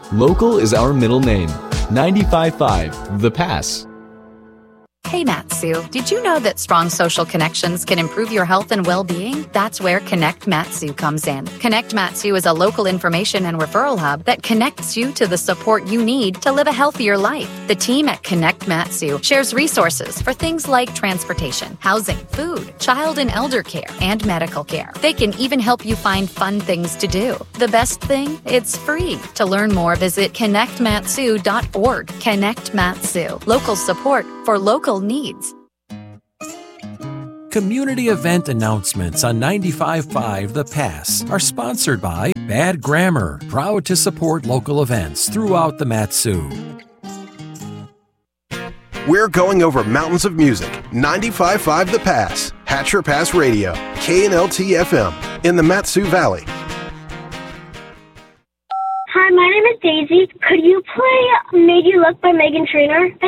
Local is our middle name. 95.5 The Pass. Hey, Matsu, did you know that strong social connections can improve your health and well-being? That's where Connect Matsu comes in. Connect Matsu is a local information and referral hub that connects you to the support you need to live a healthier life. The team at Connect Matsu shares resources for things like transportation, housing, food, child and elder care, and medical care. They can even help you find fun things to do. The best thing? It's free. To learn more, visit connectmatsu.org. Connect Matsu. Local support for local needs. Community event announcements on 95.5 The Pass are sponsored by Bad Grammar, proud to support local events throughout the Matsu. We're going over mountains of music. 95.5 The Pass, Hatcher Pass Radio, KNLT FM in the Matsu Valley. Hi, my name is Daisy. Could you play Made You Look by Meghan Trainor?